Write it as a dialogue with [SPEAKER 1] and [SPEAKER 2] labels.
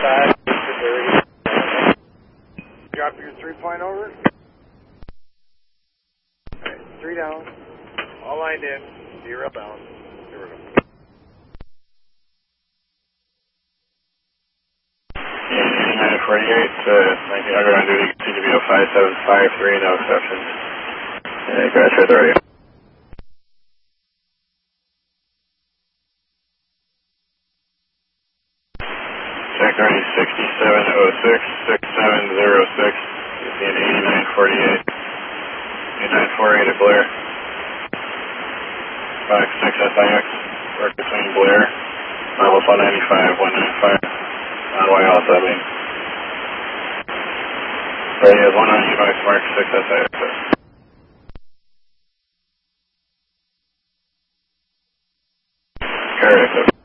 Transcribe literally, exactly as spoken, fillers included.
[SPEAKER 1] five, thirty. Drop your three point over. Alright, three down. All lined in. Zero down. Zero down.
[SPEAKER 2] nine forty-eight, uh, nineteen hundred on duty, C W O five seven five three, no exceptions. Yeah, crash right there. Check thirty sixty-seven oh six, six seven zero six, fifteen eighty-nine forty-eight, eighty-nine forty-eight at Blair. five six S I X, work between Blair, level four ninety-five, one ninety-five, on Y L seven. Ready as one on E V A C, mark six S I X. Correct.